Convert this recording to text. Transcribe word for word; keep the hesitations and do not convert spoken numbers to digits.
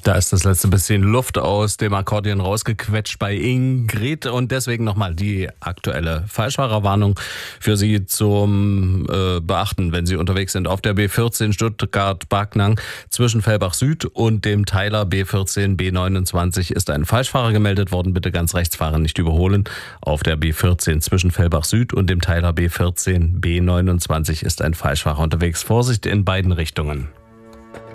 Da ist das letzte bisschen Luft aus dem Akkordeon rausgequetscht bei Ingrid und deswegen nochmal die aktuelle Falschfahrerwarnung für Sie zum äh, Beachten, wenn Sie unterwegs sind. Auf der B vierzehn Stuttgart-Backnang zwischen Fellbach Süd und dem Teiler B vierzehn B neunundzwanzig ist ein Falschfahrer gemeldet worden. Bitte ganz rechts fahren, nicht überholen. Auf der B vierzehn zwischen Fellbach Süd und dem Teiler B vierzehn B neunundzwanzig ist ein Falschfahrer unterwegs. Vorsicht in beiden Richtungen.